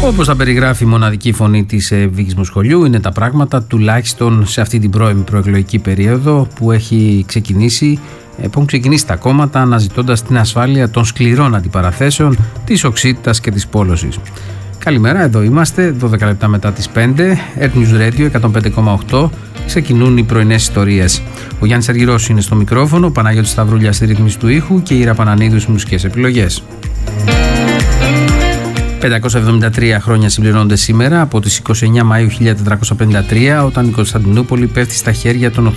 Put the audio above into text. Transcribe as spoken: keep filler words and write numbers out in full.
Όπως τα περιγράφει η μοναδική φωνή της Βίκης Μοσχολιού, είναι τα πράγματα τουλάχιστον σε αυτή την πρώιμη προεκλογική περίοδο που έχει ξεκινήσει, που έχουν ξεκινήσει τα κόμματα αναζητώντας την ασφάλεια των σκληρών αντιπαραθέσεων, της οξύτητας και της πόλωσης. Καλημέρα, εδώ είμαστε, δώδεκα λεπτά μετά τις πέντε, Earth News Radio εκατόν πέντε κόμμα οκτώ, ξεκινούν οι πρωινές ιστορίες. Ο Γιάννης Αργυρός είναι στο μικρόφωνο, ο Παναγιώτης Σταυρούλιας στη ρύθμιση του ήχου και η Ήρα Πανανίδου στις μουσικές επιλογές. πεντακόσια εβδομήντα τρία χρόνια συμπληρώνονται σήμερα από τις είκοσι εννέα Μαΐου χίλια τετρακόσια πενήντα τρία, όταν η Κωνσταντινούπολη πέφτει στα χέρια των